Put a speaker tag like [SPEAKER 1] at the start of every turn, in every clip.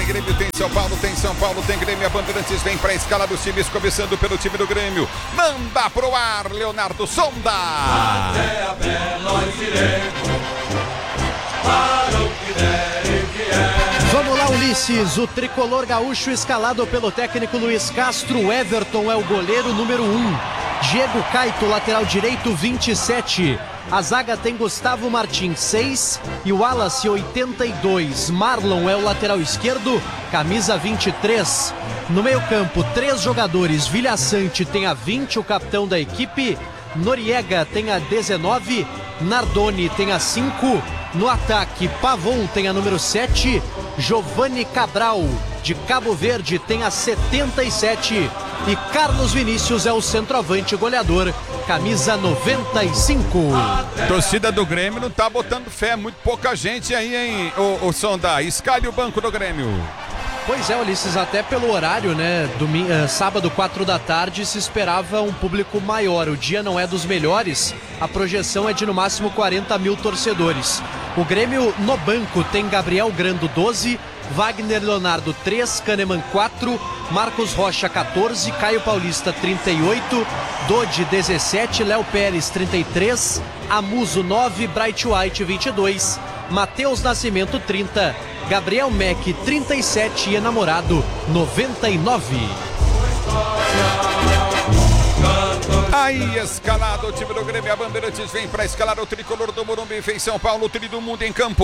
[SPEAKER 1] Grêmio, tem São Paulo, tem Grêmio. A Bandeirantes vem para a escala dos times, começando pelo time do Grêmio. Manda pro ar, Leonardo Sonda.
[SPEAKER 2] Até a pé nós iremos, para o que der e que é.
[SPEAKER 3] Vamos lá, Ulisses. O tricolor gaúcho escalado pelo técnico Luiz Castro. Everton é o goleiro número 1. Diego Caito, lateral direito, 27. A zaga tem Gustavo Martins, 6. E o Wallace, 82. Marlon é o lateral esquerdo, camisa 23. No meio-campo, 3 jogadores. Vilhaçante tem a 20, o capitão da equipe. Noriega tem a 19. Nardoni tem a 5. No ataque, Pavon tem a número 7. Giovanni Cabral, de Cabo Verde, tem a 77. E Carlos Vinícius é o centroavante goleador, camisa 95.
[SPEAKER 1] Torcida do Grêmio não tá botando fé, muito pouca gente aí, hein, o Sonda. Escalhe o banco do Grêmio.
[SPEAKER 3] Pois é, Ulisses, até pelo horário, né? Sábado, 4 da tarde, se esperava um público maior. O dia não é dos melhores, a projeção é de no máximo 40 mil torcedores. O Grêmio no banco tem Gabriel Grando, 12, Wagner Leonardo, 3, Kahneman, 4, Marcos Rocha, 14, Caio Paulista, 38, Dodi, 17, Léo Pérez, 33, Amuso, 9, Bright White, 22, Matheus Nascimento, 30, Gabriel Mack, 37 e Enamorado, 99.
[SPEAKER 1] Aí, escalado o time do Grêmio, a Bandeirantes vem para escalar o tricolor do Morumbi, fez São Paulo, o tri do mundo em campo.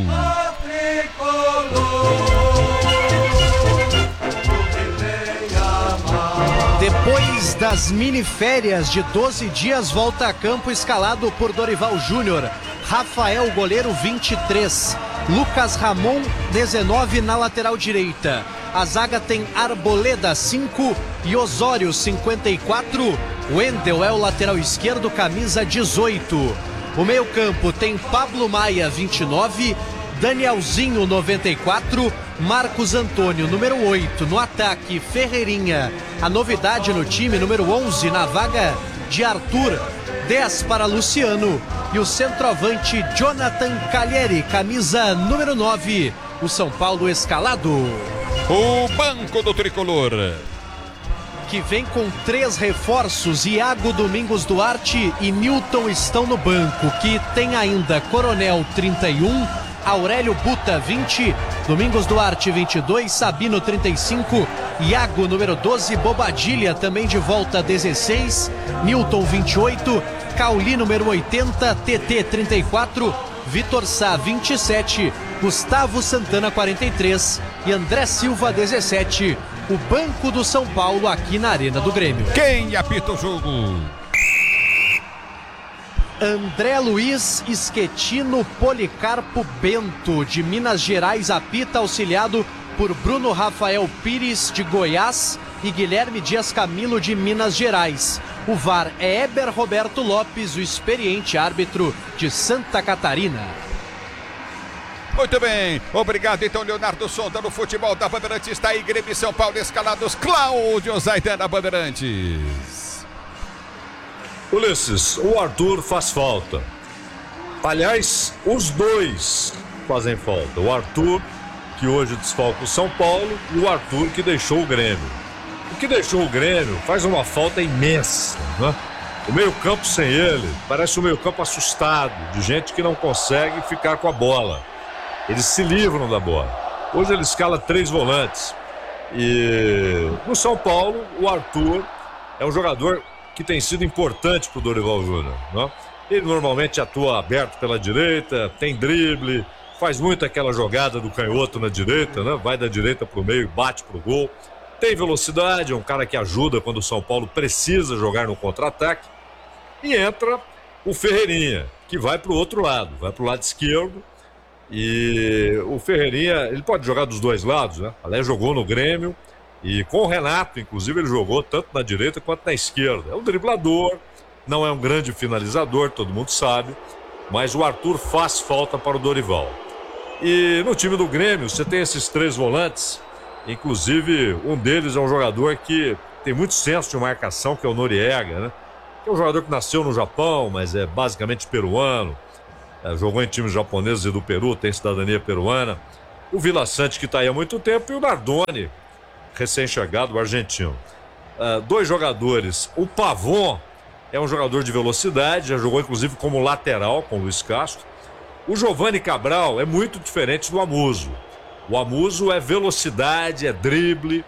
[SPEAKER 3] Depois das miniférias de 12 dias, volta a campo escalado por Dorival Júnior. Rafael, goleiro, 23. Lucas Ramon, 19 na lateral direita. A zaga tem Arboleda, 5 e Osório, 54. Wendel é o lateral esquerdo, camisa 18. O meio-campo tem Pablo Maia, 29. Danielzinho, 94. Marcos Antônio, número 8. No ataque, Ferreirinha. A novidade no time, número 11, na vaga de Arthur. 10 para Luciano. E o centroavante Jonathan Calheri, camisa número 9. O São Paulo escalado.
[SPEAKER 1] O banco do tricolor,
[SPEAKER 3] que vem com 3 reforços. Iago Domingos Duarte e Newton estão no banco, que tem ainda Coronel, 31, Aurélio Buta, 20, Domingos Duarte, 22, Sabino, 35, Iago, número 12, Bobadilha, também de volta, 16, Newton, 28, Cauli, número 80, TT, 34, Vitor Sá, 27, Gustavo Santana, 43 e André Silva, 17. O banco do São Paulo aqui na Arena do Grêmio.
[SPEAKER 1] Quem apita o jogo?
[SPEAKER 3] André Luiz Schettino Policarpo Bento, de Minas Gerais, apita, auxiliado por Bruno Rafael Pires, de Goiás, e Guilherme Dias Camilo, de Minas Gerais. O VAR é Eber Roberto Lopes, o experiente árbitro de Santa Catarina.
[SPEAKER 1] Muito bem, obrigado então, Leonardo Sonda, no futebol da Bandeirantes. Está aí Grêmio e São Paulo escalados. Cláudio Zaidan da Bandeirantes.
[SPEAKER 4] Ulisses, o Arthur faz falta. Aliás, os dois fazem falta. O Arthur, que hoje desfalca o São Paulo, e o Arthur, que deixou o Grêmio. O que deixou o Grêmio faz uma falta imensa, né? O meio-campo sem ele parece um meio-campo assustado, de gente que não consegue ficar com a bola. Eles se livram da bola. Hoje ele escala 3 volantes. E no São Paulo, o Arthur é um jogador que tem sido importante para o Dorival Júnior, né? Ele normalmente atua aberto pela direita, tem drible, faz muito aquela jogada do canhoto na direita, né? Vai da direita para o meio e bate para o gol. Tem velocidade, é um cara que ajuda quando o São Paulo precisa jogar no contra-ataque. E entra o Ferreirinha, que vai para o outro lado, vai para o lado esquerdo. E o Ferreirinha, ele pode jogar dos dois lados, né? Aliás, jogou no Grêmio e com o Renato, inclusive, ele jogou tanto na direita quanto na esquerda. É um driblador, não é um grande finalizador, todo mundo sabe, mas o Arthur faz falta para o Dorival. E no time do Grêmio, você tem esses 3 volantes, inclusive um deles é um jogador que tem muito senso de marcação, que é o Noriega, né? Que é um jogador que nasceu no Japão, mas é basicamente peruano. Jogou em times japoneses e do Peru, tem cidadania peruana. o Vila Sante, que está aí há muito tempo, e o Nardoni, recém-chegado, o argentino. Dois jogadores. O Pavon é um jogador de velocidade, já jogou inclusive como lateral com o Luiz Castro. O Giovani Cabral é muito diferente do Amuso. O Amuso é velocidade, é drible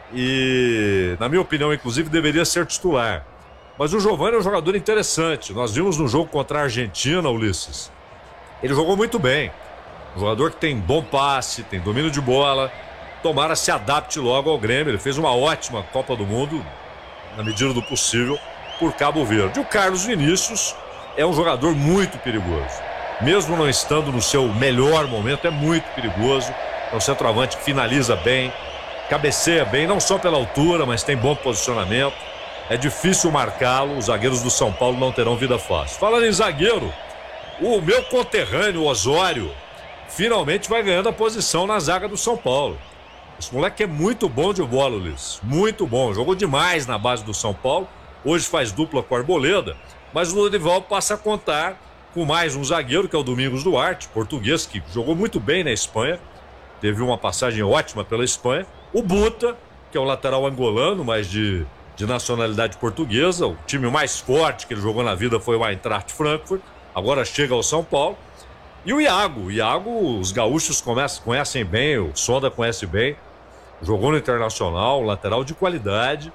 [SPEAKER 4] e, na minha opinião, inclusive, deveria ser titular. Mas o Giovani é um jogador interessante. Nós vimos no jogo contra a Argentina, Ulisses. Ele jogou muito bem. Um jogador que tem bom passe, tem domínio de bola. Tomara se adapte logo ao Grêmio. Ele fez uma ótima Copa do Mundo, na medida do possível, por Cabo Verde. O Carlos Vinícius é um jogador muito perigoso. Mesmo não estando no seu melhor momento, é muito perigoso. É um centroavante que finaliza bem, cabeceia bem, não só pela altura, mas tem bom posicionamento. É difícil marcá-lo. Os zagueiros do São Paulo não terão vida fácil. Falando em zagueiro, o meu conterrâneo Osório finalmente vai ganhando a posição na zaga do São Paulo. Esse moleque é muito bom de bola, Ulisses. Muito bom. Jogou demais na base do São Paulo. Hoje faz dupla com a Arboleda. Mas o Dorival passa a contar com mais um zagueiro, que é o Domingos Duarte, português, que jogou muito bem na Espanha. Teve uma passagem ótima pela Espanha. O Buta, que é um lateral angolano, mas de nacionalidade portuguesa. O time mais forte que ele jogou na vida foi o Eintracht Frankfurt. Agora chega ao São Paulo. E o Iago. O Iago, os gaúchos conhecem bem, o Sonda conhece bem. Jogou no Internacional, lateral de qualidade.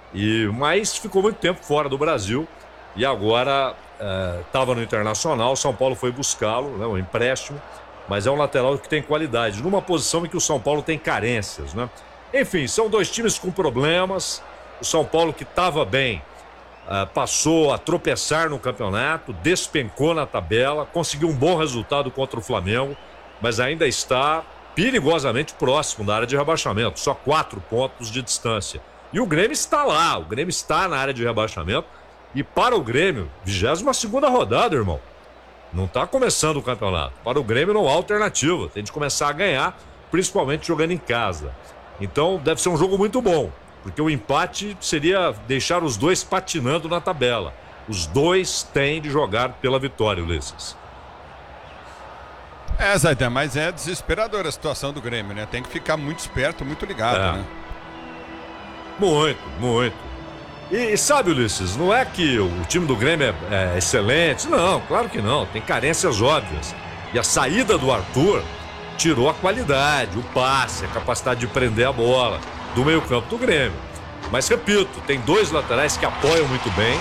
[SPEAKER 4] Mas ficou muito tempo fora do Brasil. E agora estava no Internacional. O São Paulo foi buscá-lo, né, um empréstimo. Mas é um lateral que tem qualidade, numa posição em que o São Paulo tem carências, né? Enfim, são dois times com problemas. O São Paulo, que estava bem, passou a tropeçar no campeonato, despencou na tabela, conseguiu um bom resultado contra o Flamengo, mas ainda está perigosamente próximo da área de rebaixamento, só 4 pontos de distância. E o Grêmio está lá, o Grêmio está na área de rebaixamento, e para o Grêmio, 22ª rodada, irmão. Não está começando o campeonato. Para o Grêmio não há alternativa, tem de começar a ganhar, principalmente jogando em casa. Então deve ser um jogo muito bom, porque o empate seria deixar os dois patinando na tabela. Os dois têm de jogar pela vitória, Ulisses.
[SPEAKER 1] Zaidan, mas é desesperadora a situação do Grêmio, né? Tem que ficar muito esperto, muito ligado, né?
[SPEAKER 4] Muito, muito. E sabe, Ulisses, não é que o time do Grêmio é excelente. Não, claro que não. Tem carências óbvias. E a saída do Arthur tirou a qualidade, o passe, a capacidade de prender a bola do meio-campo do Grêmio. Mas, repito, tem dois laterais que apoiam muito bem.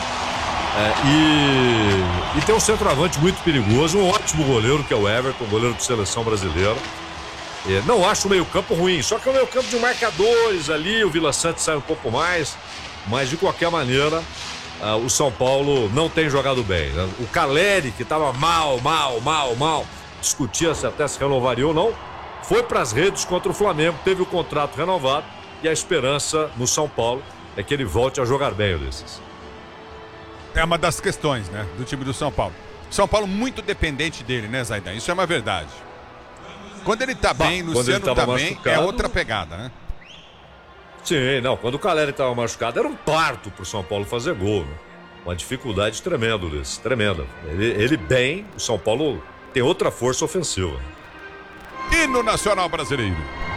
[SPEAKER 4] E tem um centroavante muito perigoso, um ótimo goleiro, que é o Everton, goleiro de seleção brasileira. Não acho o meio-campo ruim, só que é um meio-campo de marcadores ali. O Vila Sante sai um pouco mais. Mas, de qualquer maneira, o São Paulo não tem jogado bem, né? O Caleri, que estava mal, discutia se até se renovaria ou não, foi para as redes contra o Flamengo, teve o contrato renovado, e a esperança no São Paulo é que ele volte a jogar bem, Ulisses.
[SPEAKER 1] É uma das questões, né, do time do São Paulo. São Paulo muito dependente dele, né, Zaidan? Isso é uma verdade. Quando ele tá bem, Luciano tá bem, é outra pegada, né?
[SPEAKER 4] Sim, não, quando o Caleri estava machucado, era um parto pro São Paulo fazer gol, né? Uma dificuldade tremenda, Ulisses, tremenda. Ele bem, o São Paulo tem outra força ofensiva.
[SPEAKER 1] E no Nacional Brasileiro?